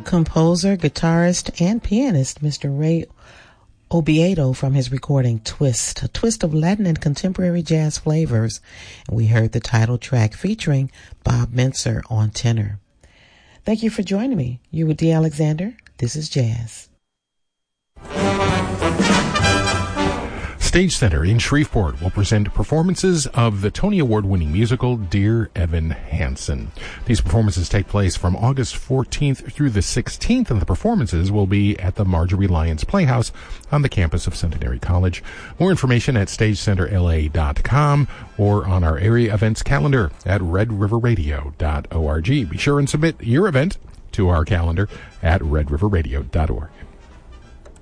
composer, guitarist, and pianist, Mr. Ray Obiedo, from his recording Twist, a twist of Latin and contemporary jazz flavors. And we heard the title track featuring Bob Mintzer on tenor. Thank you for joining me. You're with Dee Alexander. This is Jazz. Stage Center in Shreveport will present performances of the Tony Award-winning musical Dear Evan Hansen. These performances take place from August 14th through the 16th, and the performances will be at the Marjorie Lyons Playhouse on the campus of Centenary College. More information at StageCenterLA.com or on our area events calendar at redriverradio.org. Be sure and submit your event to our calendar at redriverradio.org.